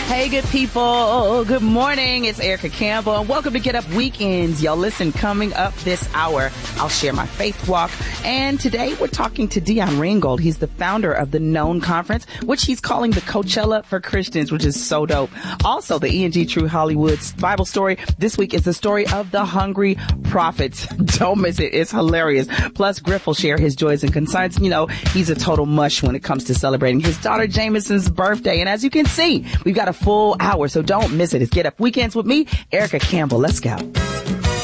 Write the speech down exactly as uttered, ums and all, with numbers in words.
Hey, good people. Good morning. It's Erica Campbell, and welcome to Get Up Weekends. Y'all listen, coming up this hour, I'll share my faith walk. And today we're talking to Dion Ringgold. He's the founder of the Known Conference, which he's calling the Coachella for Christians, which is so dope. Also, the E and G True Hollywood Bible story this week is the story of the hungry prophets. Don't miss it. It's hilarious. Plus, Griff will share his joys and concerns. You know, he's a total mush when it comes to celebrating his daughter Jameson's birthday. And as you can see, we've got a full hour, so don't miss it. It's Get Up Weekends with me, Erica Campbell. Let's go.